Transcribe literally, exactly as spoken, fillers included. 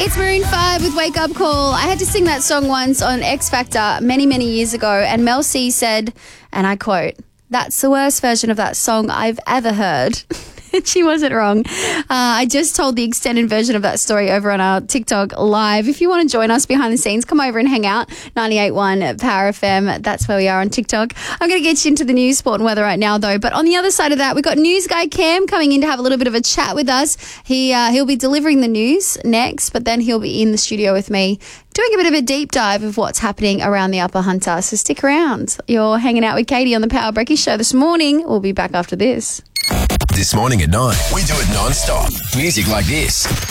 It's Maroon five with Wake Up Call. I had to sing that song once on X Factor many, many years ago, and Mel C said, and I quote, "That's the worst version of that song I've ever heard." She wasn't wrong. Uh, I just told the extended version of that story over on our TikTok live. If you want to join us behind the scenes, come over and hang out. ninety-eight point one Power F M. That's where we are on TikTok. I'm going to get you into the news, sport and weather right now, though. But on the other side of that, we've got news guy Cam coming in to have a little bit of a chat with us. He, uh, he'll be delivering the news next, but then he'll be in the studio with me doing a bit of a deep dive of what's happening around the Upper Hunter. So stick around. You're hanging out with Katie on the Power Breakfast Show this morning. We'll be back after this. This morning at nine, we do it non-stop. Music like this.